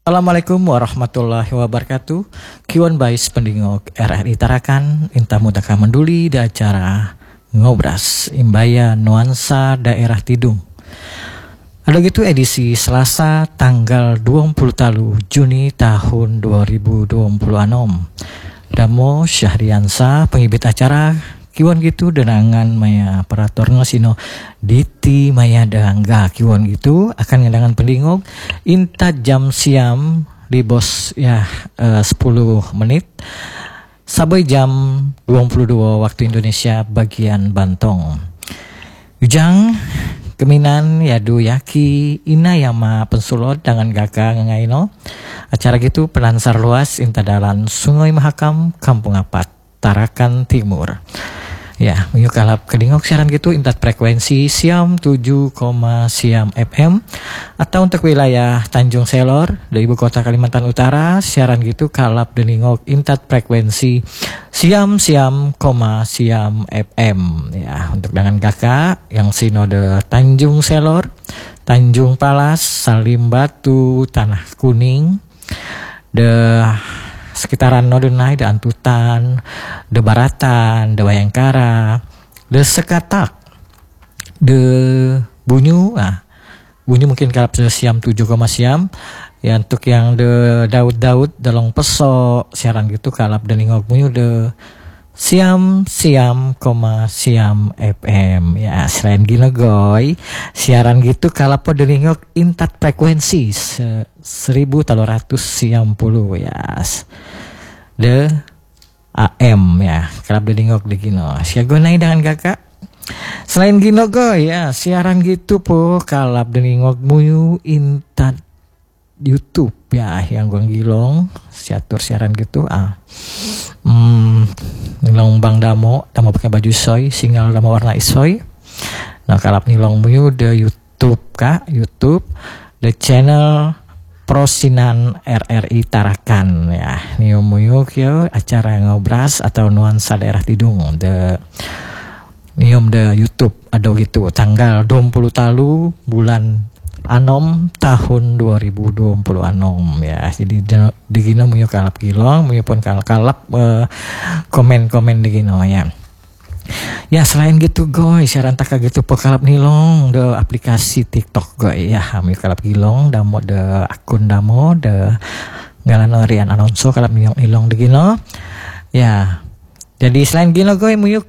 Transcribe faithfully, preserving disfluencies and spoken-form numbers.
Assalamualaikum warahmatullahi wabarakatuh. Kiwan Bais pendingok R R I Tarakan Inta Mudaka Menduli di acara Ngobras Imbaya Nuansa Daerah Tidung. Ada gitu edisi Selasa tanggal dua puluh talu Juni tahun dua ribu dua puluh enam. Damo Syahriansa pengibit acara kiwan gitu denangan maya operator sino Diti maya dangga kiwan gitu akan ngedangan pendingok inta jam siam di bos ya eh, sepuluh menit sampai jam dua puluh dua waktu Indonesia bagian Bantong. Ujang keminan yadu yaki ina yama pensulot dengan gaka ngangaino acara gitu pelansar luas inta dalan Sungai Mahakam Kampung Apat Tarakan Timur. Ya, minggu kalap kedingok siaran gitu intat frekuensi siam tujuh, siam F M atau untuk wilayah Tanjung Selor dari ibu kota Kalimantan Utara siaran gitu kalap deningok intat frekuensi siam siam, siam F M ya untuk dengan kakak yang sinode Tanjung Selor, Tanjung Palas, Salim Batu, Tanah Kuning, de sekitaran Nodonai, de Antutan, de Baratan, de Bayangkara, de Sekatak, de Bunyu, ah Bunyu mungkin kalap siam tujuh, siam. Ya untuk yang de Daud-Daud, de Long Peso, siaran gitu kalap de Ningok Bunyu de siam siam, siam F M. Ya selain gila goy, siaran gitu kalap de Ningok intat frekuensi seribu tiga ratus siam puluh ya. De A M ya kalap de Ningok de gino. Siagonai dengan kakak. Selain gino goy ya siaran gitu po kalap de Ningok muyu intat YouTube ya yang gua gilong siatur siaran gitu ah hmm, nilong Bang Damo Damo pakai baju soy singal Damo warna isoy. Nah kalap nilong muyu de YouTube kak YouTube the channel Prosinan R R I Tarakan ya niu muyu kyo acara ngobras atau nuansa daerah Tidung de nium de YouTube ada gitu tanggal dua puluh talu bulan anom tahun dua ribu dua puluh anom ya jadi di gino muyo kalap gilong muyo pun kalap kalap uh, komen-komen di gino ya ya selain gitu goy siaran taka gitu po kalap nilong de aplikasi TikTok goy ya muyo kalap gilong damo de akun damo de ngalan Rian Alonso kalap nilong nilong di gino ya jadi selain gino goy muyo